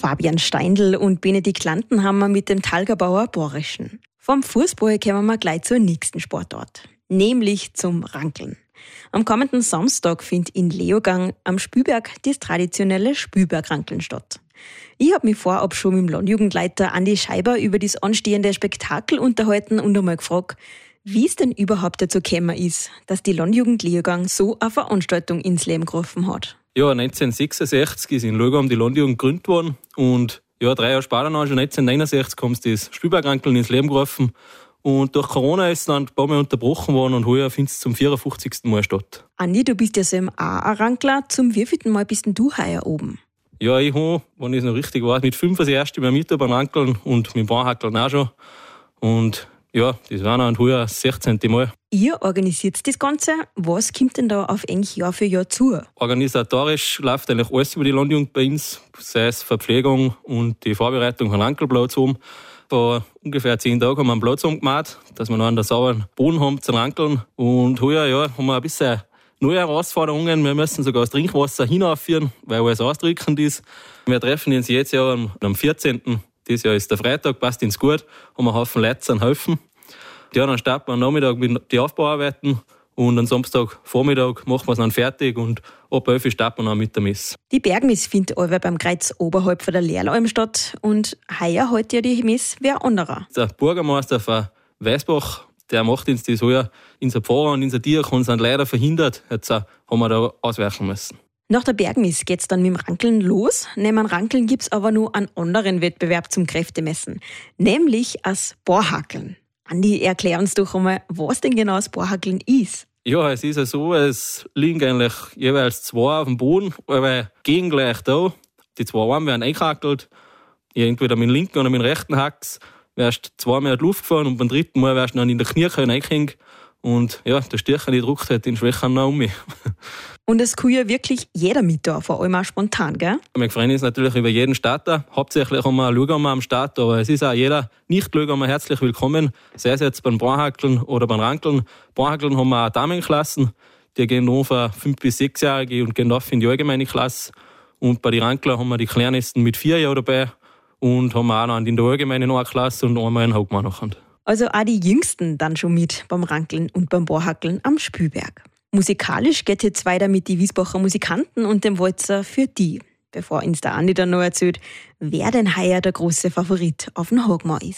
Fabian Steindl und Benedikt Lantenhammer mit dem Talgerbauer Borischen. Vom Fußball kommen wir gleich zur nächsten Sportart, nämlich zum Rankeln. Am kommenden Samstag findet in Leogang am Spülberg das traditionelle Spülbergrankeln statt. Ich habe mich vorab schon mit dem Landjugendleiter Andi Scheiber über das anstehende Spektakel unterhalten und einmal gefragt, wie es denn überhaupt dazu gekommen ist, dass die Landjugend Leogang so eine Veranstaltung ins Leben gerufen hat. Ja, 1966 ist in Leogang die Landjugend gegründet worden und 3 Jahre später, schon 1969, haben sie das Spülbergrankeln ins Leben gerufen. Und durch Corona ist es dann ein paar Mal unterbrochen worden und heuer findet es zum 54. Mal statt. Andi, du bist ja selber auch ein Rankler. Zum wievielten Mal bist denn du heuer oben? Ja, ich habe, wenn ich es noch richtig weiß, mit 5 das erste Mal mit beim Rankeln und mit dem Bahnhackeln auch schon. Und ja, das war dann heuer das 16. Mal. Ihr organisiert das Ganze. Was kommt denn da auf eigentlich Jahr für Jahr zu? Organisatorisch läuft eigentlich alles über die Landjugend bei uns, sei es Verpflegung und die Vorbereitung von Rankelplatz oben. Vor ungefähr 10 Tagen haben wir einen Platz gemacht, dass wir noch einen sauberen Boden haben zum Rankeln. Und heuer haben wir ein bisschen neue Herausforderungen. Wir müssen sogar das Trinkwasser hinaufführen, weil alles ausdrückend ist. Wir treffen uns jetzt ja am 14. Dieses Jahr ist der Freitag, passt uns gut, haben wir einen Haufen Leute zum Helfen. Ja, dann starten wir am Nachmittag mit den Aufbauarbeiten und am Samstagvormittag machen wir es dann fertig und ab 11 Uhr starten wir dann mit der Messe. Die Bergmesse findet allweil beim Kreuz oberhalb von der Lehrlalm statt und heuer hat ja die Messe wer anderer. Der Bürgermeister von Weißbach, der macht uns das heuer. Unser Pfarrer und unser Diakon sind leider verhindert. Jetzt haben wir da ausweichen müssen. Nach der Bergmesse geht's dann mit dem Rankeln los. Neben dem Rankeln gibt's aber noch einen anderen Wettbewerb zum Kräftemessen, nämlich das Bohrhackeln. Andi, erklär uns doch einmal, was denn genau das Bohrhackeln ist. Ja, es ist ja so, es liegen eigentlich jeweils 2 auf dem Boden, aber gegengleich da. Die 2 Arme werden eingehackelt, entweder mit dem linken oder mit dem rechten Hacks. Wirst 2 Mal in die Luft gefahren und beim 3. Mal wirst du dann in der Kniekehlen eingehängt. Und ja, der Stärker drückt halt den Schwächern noch um mich. Und es kann ja wirklich jeder mit da, vor allem auch spontan, gell? Wir freuen uns natürlich über jeden Starter. Hauptsächlich haben wir Leogamer am Start, aber es ist auch jeder Nicht-Leogamer herzlich willkommen. Sei es jetzt beim Bahnhackeln oder beim Rankeln. Bahnhackeln haben wir auch Damenklassen. Die gehen nur für 5- bis 6-Jährige und gehen auf in die allgemeine Klasse. Und bei den Ranklern haben wir die Kleinesten mit 4 Jahren dabei und haben auch noch in der allgemeinen A-Klasse und einmal einen Hauptmann nachher. Also auch die Jüngsten dann schon mit beim Rankeln und beim Bohrhackeln am Spülberg. Musikalisch geht jetzt weiter mit die Wiesbacher Musikanten und dem Walzer für die. Bevor uns der Andi dann noch erzählt, wer denn heuer der große Favorit auf dem Hagmann ist.